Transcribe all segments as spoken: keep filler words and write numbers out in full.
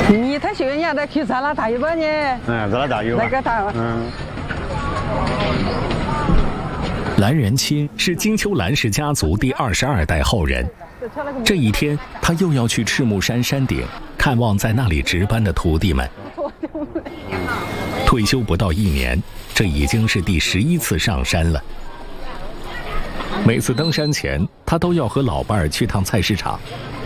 你太喜欢伢的去咱俩打一把呢？ 嗯，咱俩打一把。 那个打。 嗯。 蓝仁钦是金秋蓝氏家族第二十二代后人。这一天，他又要去赤木山山顶看望在那里值班的徒弟们。退休不到一年，这已经是第十一次上山了。每次登山前，他都要和老伴儿去趟菜市场。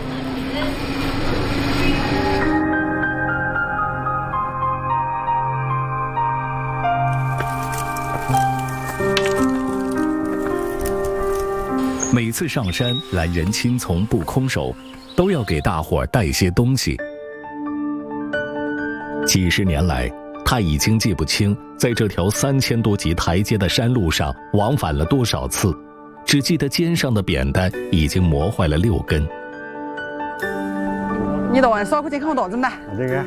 每次上山，蓝仁钦从不空手，都要给大伙儿带些东西。几十年来，他已经记不清在这条三千多级台阶的山路上往返了多少次，只记得肩上的扁担已经磨坏了六根。 你到晚烧火去看刀子呢？ 这个，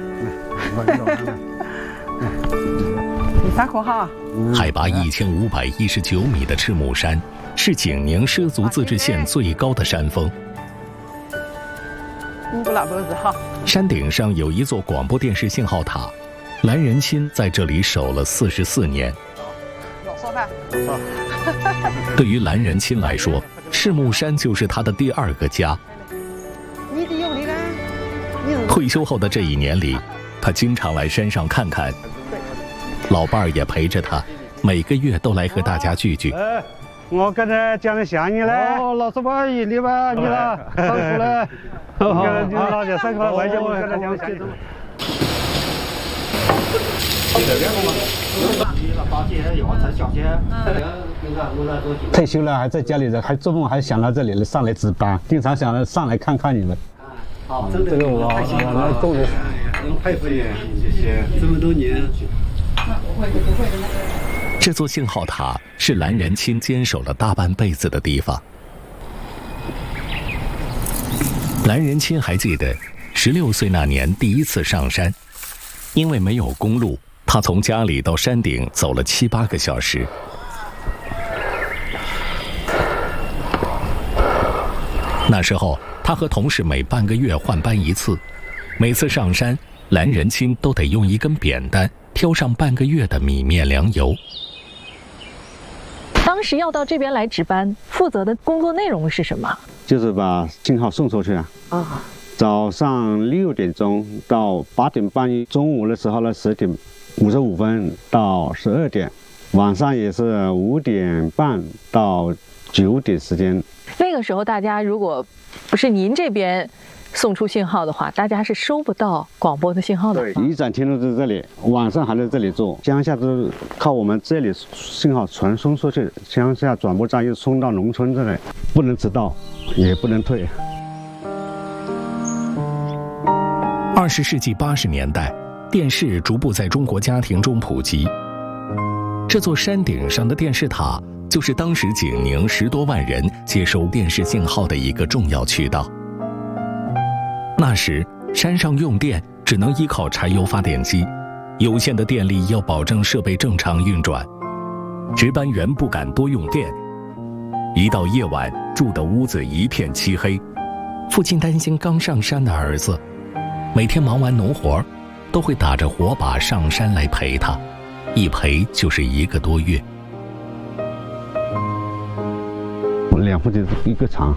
你三口哈。 海拔一千五百一十九米的赤木山，是景宁畲族自治县最高的山峰。 你个老头子哈。 山顶上有一座广播电视信号塔，蓝仁钦在这里守了四十四年。 老烧饭。 对于蓝仁钦来说，赤木山就是他的第二个家。 你得有力量。 退休后的这一年里，他经常来山上看看，老伴儿也陪着他，每个月都来和大家聚聚。 哎，我刚才讲的想你嘞。 哦，老师吧，你礼拜你了，辛苦了。 好，你老姐辛苦了，回去我跟他讲讲。 退休了还在家里的，还做梦还想到这里上来值班，经常想着上来看看你们。 好，真的这个我我动的， 能佩服你，谢谢，这么多年。 这座信号塔是蓝仁钦坚守了大半辈子的地方。蓝仁钦还记得，十六岁那年第一次上山，因为没有公路，他从家里到山顶走了七八个小时。那时候，他和同事每半个月换班一次，每次上山，蓝仁钦都得用一根扁担挑上半个月的米面粮油。 当时要到这边来值班，负责的工作内容是什么？ 就是把信号送出去啊。 啊。 早上六点钟到八点半，中午的时候呢十点五十五分到十二点，晚上也是五点半到九点时间。 那个时候大家如果不是您这边送出信号的话，大家是收不到广播的信号的。 对，一整天都在这里，晚上还在这里做。乡下都靠我们这里信号传送出去，乡下转播站又送到农村这里，不能迟到，也不能退。 二十世纪八十年代，电视逐步在中国家庭中普及。这座山顶上的电视塔，就是当时景宁十多万人接收电视信号的一个重要渠道。那时，山上用电只能依靠柴油发电机，有限的电力要保证设备正常运转。值班员不敢多用电，一到夜晚，住的屋子一片漆黑。父亲担心刚上山的儿子，每天忙完农活，都会打着火把上山来陪他，一陪就是一个多月。 两户就一个厂，